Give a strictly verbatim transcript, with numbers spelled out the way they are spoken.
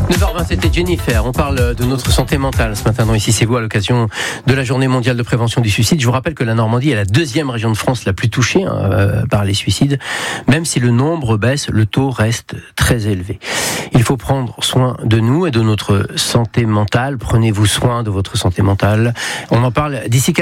neuf heures vingt, c'était Jennifer. On parle de notre santé mentale ce matin dans Ici c'est vous à l'occasion de la journée mondiale de prévention du suicide. Je vous rappelle que la Normandie est la deuxième région de France la plus touchée hein, euh, par les suicides. Même si le nombre baisse, le taux reste très élevé. Il faut prendre soin de nous et de notre santé mentale. Prenez-vous soin de votre santé mentale. On en parle d'ici quelques